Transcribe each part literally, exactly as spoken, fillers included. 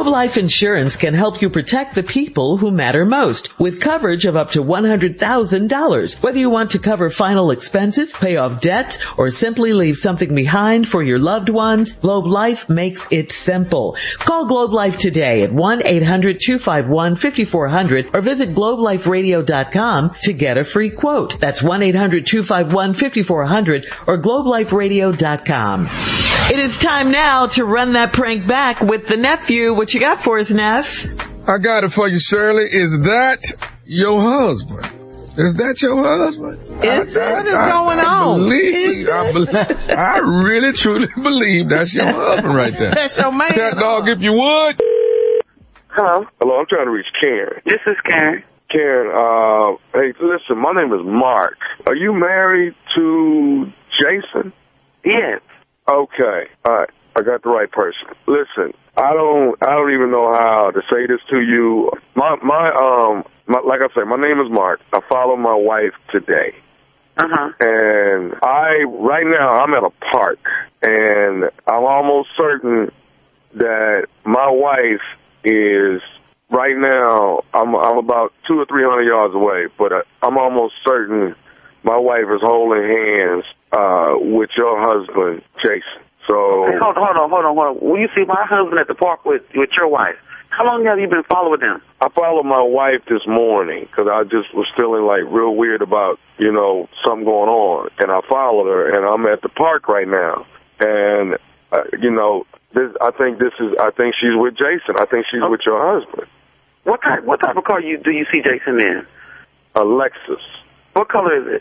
Globe Life Insurance can help you protect the people who matter most with coverage of up to one hundred thousand dollars. Whether you want to cover final expenses, pay off debts, or simply leave something behind for your loved ones, Globe Life makes it simple. Call Globe Life today at one eight hundred two five one five four zero zero or visit globe life radio dot com to get a free quote. That's one eight hundred two five one five four zero zero or globe life radio dot com. It is time now to run that prank back with the nephew. What you got for us, Neff? I got it for you, Shirley. Is that your husband? Is that your husband? Is I, what is I, going I, on? Believe, I, believe, I really, truly believe that's your husband right there. That's your man. Cat dog, if you would. Hello? Hello, I'm trying to reach Karen. This is Karen. Karen, uh, hey, listen, my name is Mark. Are you married to Jason? Yes. Okay, all right. I got the right person. Listen, I don't, I don't even know how to say this to you. My, my, um, my, like I said, my name is Mark. I follow my wife today. Uh-huh. And I, right now, I'm at a park, and I'm almost certain that my wife is, right now, I'm, I'm about two or three hundred yards away, but uh, I'm almost certain my wife is holding hands, uh, with your husband, Jason. So. Hey, hold, hold on, hold on, hold on. When you see my husband at the park with, with your wife, how long have you been following them? I followed my wife this morning because I just was feeling like real weird about, you know, something going on. And I followed her, and I'm at the park right now. And, uh, you know, this, I think this is, I think she's with Jason. I think she's okay. with your husband. What type, what type of car you do you see Jason in? A Lexus. What color is it?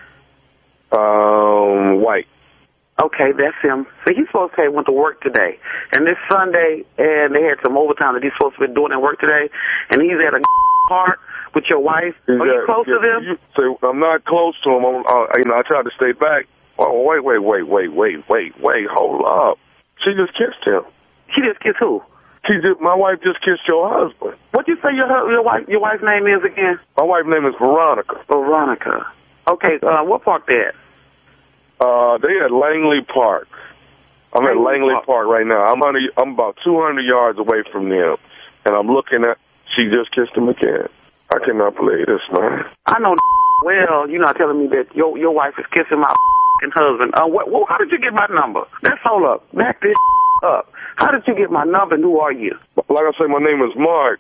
Um, white. Okay, that's him. So he's supposed to have went to work today. And this Sunday, and they had some overtime that he's supposed to be doing at work today, and he's at a park with your wife. Are you close to them? You, so I'm not close to him. I'm, uh, you know, I tried to stay back. Oh, wait, wait, wait, wait, wait, wait, wait, hold up. She just kissed him. She just kissed who? She just, my wife just kissed your husband. What you say your your wife your wife's name is again? My wife's name is Veronica. Veronica. Okay, uh, what park they at? Uh, they at Langley Park. I'm Langley at Langley Park. Park right now. I'm under, I'm about two hundred yards away from them, and I'm looking at. She just kissed him again. I cannot believe this, man. I know. Well, you're not telling me that your your wife is kissing my husband. Uh, what, what, how did you get my number? Let's hold up. Back this up. How did you get my number? And who are you? Like I say, my name is Mark.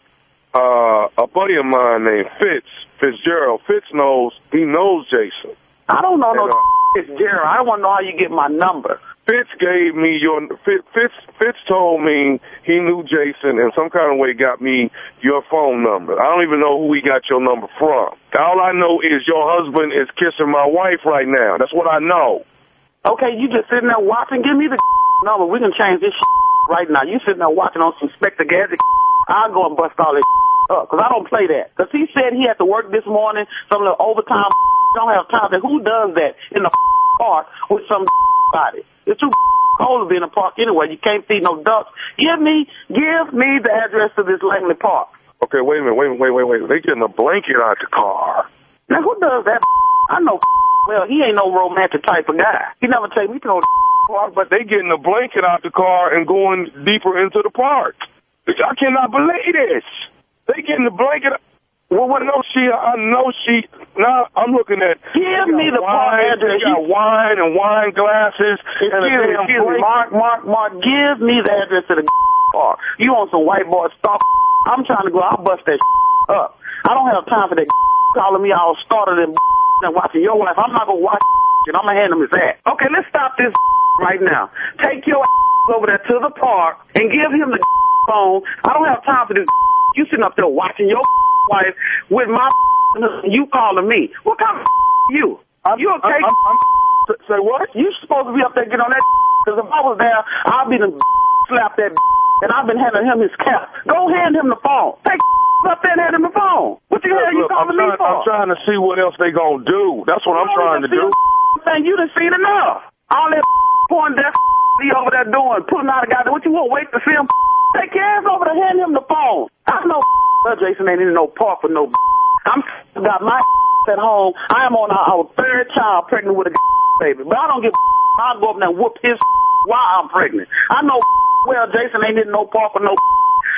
Uh, a buddy of mine named Fitz Fitzgerald. Fitz knows. He knows Jason. I don't know no. And, uh, Fitzgerald. I want to know how you get my number. Fitz gave me your, Fitz, Fitz told me he knew Jason and some kind of way got me your phone number. I don't even know who he got your number from. All I know is your husband is kissing my wife right now. That's what I know. Okay, you just sitting there watching. Give me the number. We can change this right now. You sitting there watching on some Spectre Gadget. I'll go and bust all this up because I don't play that. Because he said he had to work this morning, some little overtime. Don't have time. To, who does that in the park with some body? It's too cold to be in the park anyway. You can't feed no ducks. Give me, give me the address to this Langley Park. Okay, wait a minute. Wait, wait, wait, wait. They getting a blanket out the car. Now who does that? I know. Well, he ain't no romantic type of guy. He never take me to no park. But they getting a blanket out the car and going deeper into the park. I cannot believe this. They getting the blanket. Well, what? No, she. I know she. Now I'm looking at. Give me the park address. They got wine and wine glasses. Excuse me, excuse me, Mark, Mark, Mark. Give me the address to the park. You on some white boy stuff? I'm trying to go. I'll bust that up. I don't have time for that calling me all started and and watching your wife. I'm not gonna watch and I'm gonna hand him his ass. Okay, let's stop this right now. Take your over there to the park and give him the phone. I don't have time for this. You sitting up there watching your wife with my you calling me. What kind of you? Are you okay? I'm, I'm, I'm, say what? You supposed to be up there getting on that because if I was there, I'd be the slap that and I've been handing him his cap. Go hand him the phone. Take up there and hand him the phone. What the hell are you calling me for? I'm trying to see what else they gonna do. That's what I'm trying to do. Thing you done seen enough. All that porn that he over there doing, putting out a guy. What you want? Wait to see him? Take your ass over there, hand him the phone. I know Jason ain't in no park with no. I'm got my at home. I am on our, our third child pregnant with a baby, but I don't give. I'll go up there and whoop his while I'm pregnant. I know well Jason ain't in no park with no.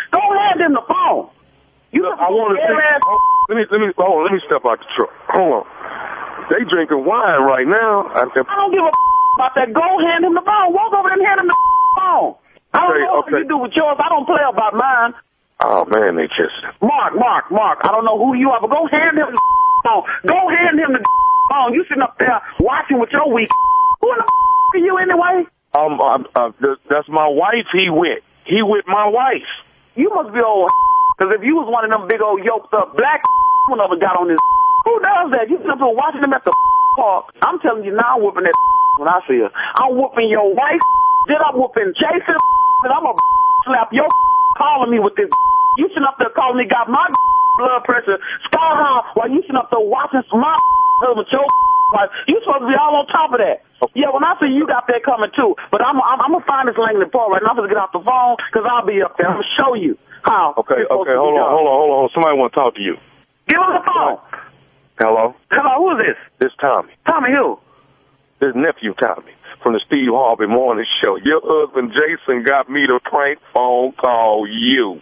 Go hand him the phone. You Look, I want to see. Oh, let me, let me, hold on, let me step out the truck. Hold on. They drinking wine right now. I, I don't give a about that. Go hand him the phone. Walk over there and hand him the phone. I don't Okay, know what okay. you do with yours. I don't play about mine. Oh man, they just. Mark, Mark, Mark. I don't know who you are, but go hand him the phone. Go hand him the phone. You sitting up there watching with your weak. Who in the are you anyway? Um, uh, uh, th- that's my wife. He with. He with my wife. You must be old. Because if you was one of them big old yoked up black one of them got on this. Who does that? You sit up there watching them at the park. I'm telling you now, I'm whooping that when I see her. I'm whooping your wife. Then I'm whooping Jason. And I'm going to slap your calling me with this. You sitting up there calling me, got my blood pressure sky high while you sitting up there watching my husband, your wife. You supposed to be all on top of that. Yeah, when I see you got that coming too. But I'm I'm, I'm going to find this Langley Park right now. I'm going to get off the phone because I'll be up there. I'm going to show you how. Okay, okay, hold on, hold on, hold on. Somebody want to talk to you. Give him the phone. Hello? Hello, who is this? This Tommy. Tommy who? This nephew Tommy from the Steve Harvey Morning Show. Your husband Jason got me to prank phone call you.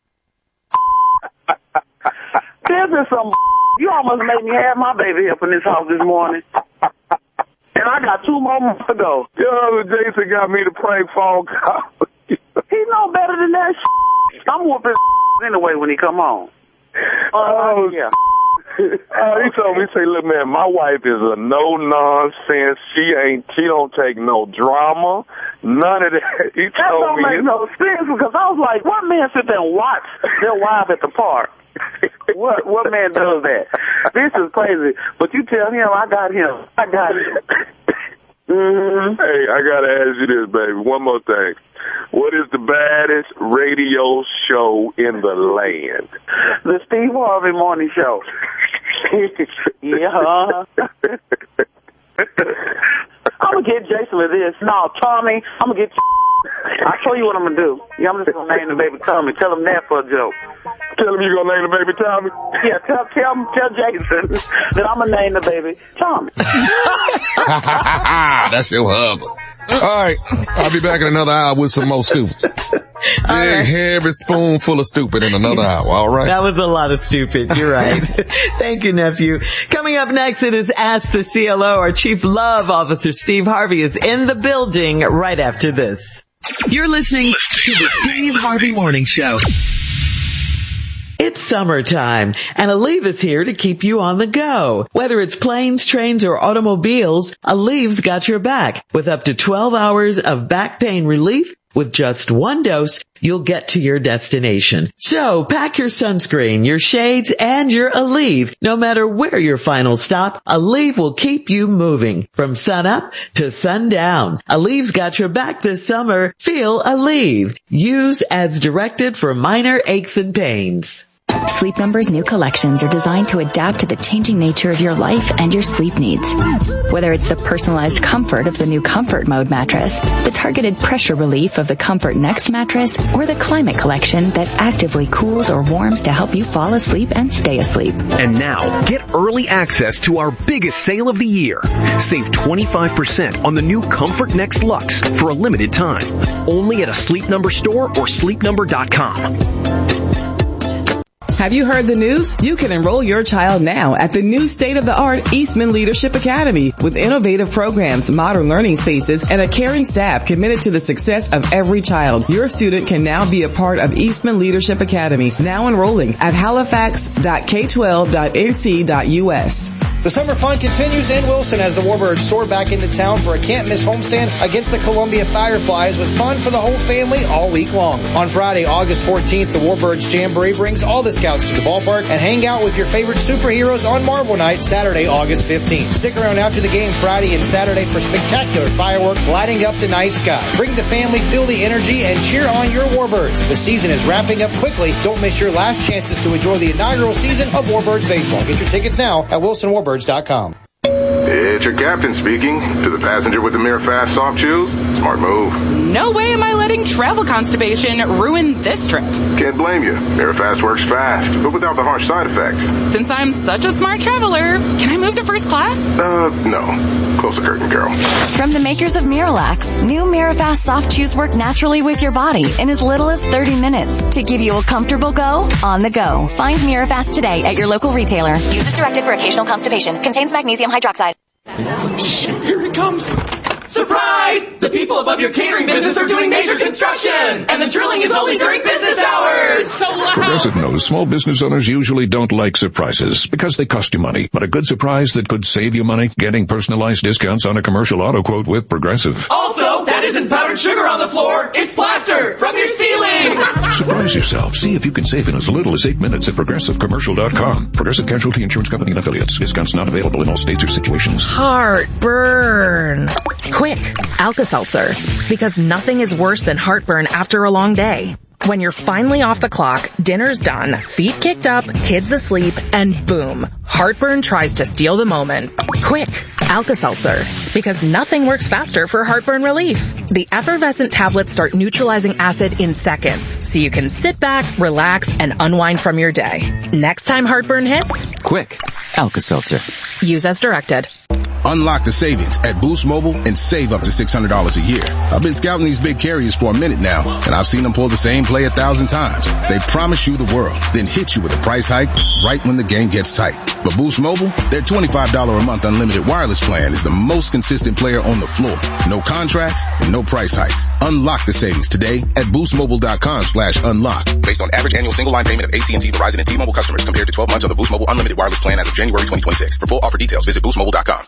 This is some you almost made me have my baby up in this house this morning. And I got two more months to go. Your husband Jason got me to prank phone call you. He know better than that shit. I'm whooping anyway when he come home. Oh, uh, yeah. Uh, he told me, he said, look, man, my wife is a no-nonsense. She ain't, she don't take no drama, none of that. He that told don't me. make no sense because I was like, what man sit there and watch their wife at the park? What what man does that? This is crazy. But you tell him, I got him. I got him. Mm-hmm. Hey, I got to ask you this, baby. One more thing. What is the baddest radio show in the land? The Steve Harvey Morning Show. Yeah. I'm going to get Jason with this. No, Tommy, I'm going to get I'll show you what I'm going to do. Yeah, I'm just going to name the baby Tommy. Tell him that for a joke. Tell him you're going to name the baby Tommy? Yeah, tell tell tell Jason that I'm going to name the baby Tommy. That's your hub. All right. I'll be back in another hour with some more stupid. Big, right. heavy spoonful of stupid in another hour. All right. That was a lot of stupid. You're right. Thank you, nephew. Coming up next, it is Ask the C L O. Our Chief Love Officer, Steve Harvey, is in the building right after this. You're listening to the Steve Harvey Morning Show. It's summertime, and Aleve is here to keep you on the go. Whether it's planes, trains, or automobiles, Aleve's got your back. With up to twelve hours of back pain relief, with just one dose, you'll get to your destination. So pack your sunscreen, your shades, and your Aleve. No matter where your final stop, Aleve will keep you moving from sun up to sundown. Aleve's got your back this summer. Feel Aleve. Use as directed for minor aches and pains. Sleep Number's new collections are designed to adapt to the changing nature of your life and your sleep needs. Whether it's the personalized comfort of the new Comfort Mode mattress, the targeted pressure relief of the Comfort Next mattress, or the Climate Collection that actively cools or warms to help you fall asleep and stay asleep. And now, get early access to our biggest sale of the year. Save twenty-five percent on the new Comfort Next Luxe for a limited time. Only at a Sleep Number store or sleep number dot com. Have you heard the news? You can enroll your child now at the new state-of-the-art Eastman Leadership Academy with innovative programs, modern learning spaces, and a caring staff committed to the success of every child. Your student can now be a part of Eastman Leadership Academy, now enrolling at halifax dot k twelve dot n c dot u s. The summer fun continues in Wilson as the Warbirds soar back into town for a can't-miss homestand against the Columbia Fireflies with fun for the whole family all week long. On Friday, August fourteenth, the Warbirds Jamboree brings all the scouts to the ballpark and hang out with your favorite superheroes on Marvel Night, Saturday, August fifteenth. Stick around after the game Friday and Saturday for spectacular fireworks lighting up the night sky. Bring the family, feel the energy, and cheer on your Warbirds. The season is wrapping up quickly. Don't miss your last chances to enjoy the inaugural season of Warbirds Baseball. Get your tickets now at wilson warbirds dot com. It's your captain speaking. To the passenger with the Mirafast soft chews, smart move. No way am I letting travel constipation ruin this trip. Can't blame you. Mirafast works fast, but without the harsh side effects. Since I'm such a smart traveler, can I move to first class? Uh, no. Close the curtain, Carol. From the makers of Miralax, new Mirafast soft chews work naturally with your body in as little as thirty minutes to give you a comfortable go on the go. Find Mirafast today at your local retailer. Use as directed for occasional constipation. Contains magnesium hydroxide. Shit, here it comes. Surprise! The people above your catering business are doing major construction, and the drilling is only during business hours. So loud. Progressive knows small business owners usually don't like surprises because they cost you money. But a good surprise that could save you money, getting personalized discounts on a commercial auto quote with Progressive. Also, that isn't powdered sugar on the floor. It's plaster from your ceiling. Surprise yourself. See if you can save in as little as eight minutes at progressive commercial dot com. Progressive Casualty Insurance Company and affiliates. Discounts not available in all states or situations. Heartburn. Quick, Alka-Seltzer, because nothing is worse than heartburn after a long day. When you're finally off the clock, dinner's done, feet kicked up, kids asleep, and boom, heartburn tries to steal the moment. Quick, Alka-Seltzer, because nothing works faster for heartburn relief. The effervescent tablets start neutralizing acid in seconds, so you can sit back, relax, and unwind from your day. Next time heartburn hits, quick, Alka-Seltzer. Use as directed. Unlock the savings at Boost Mobile and save up to six hundred dollars a year. I've been scouting these big carriers for a minute now, and I've seen them pull the same play a thousand times. They promise you the world, then hit you with a price hike right when the game gets tight. But Boost Mobile, their twenty-five dollars a month unlimited wireless plan is the most consistent player on the floor. No contracts and no price hikes. Unlock the savings today at boostmobile.com slash unlock. Based on average annual single line payment of A T and T, Verizon, and T-Mobile customers compared to twelve months of the Boost Mobile unlimited wireless plan as of January twenty twenty-six. For full offer details, visit boost mobile dot com.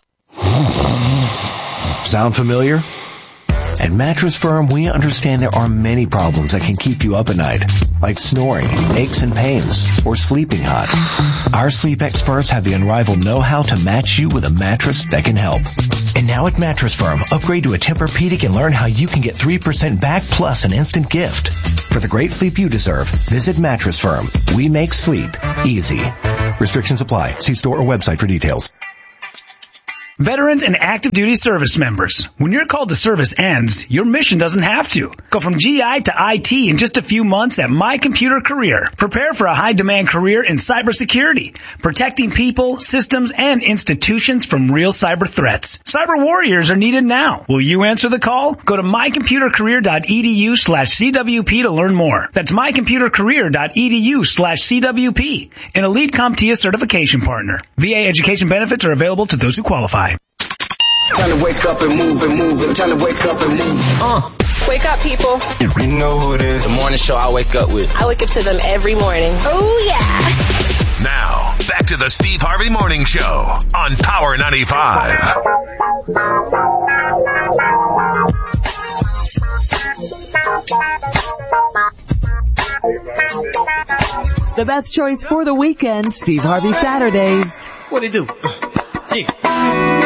Sound familiar? At Mattress Firm, we understand there are many problems that can keep you up at night, like snoring, aches and pains, or sleeping hot. Our sleep experts have the unrivaled know-how to match you with a mattress that can help. And now at Mattress Firm, upgrade to a Tempur-Pedic and learn how you can get three percent back plus an instant gift. For the great sleep you deserve, visit Mattress Firm. We make sleep easy. Restrictions apply. See store or website for details. Veterans and active duty service members, when your call to service ends, your mission doesn't have to. Go from G I to I T in just a few months at My Computer Career. Prepare for a high-demand career in cybersecurity, protecting people, systems, and institutions from real cyber threats. Cyber warriors are needed now. Will you answer the call? Go to mycomputercareer.edu slash CWP to learn more. That's mycomputercareer.edu slash CWP, an Elite CompTIA certification partner. V A education benefits are available to those who qualify. Time to wake up and move and move. Time to wake up and move. Uh. Wake up, people. You know who it is. The morning show I wake up with. I wake up to them every morning. Oh, yeah. Now, back to the Steve Harvey Morning Show on Power ninety-five. The best choice for the weekend, Steve Harvey Saturdays. What do you do? Yeah.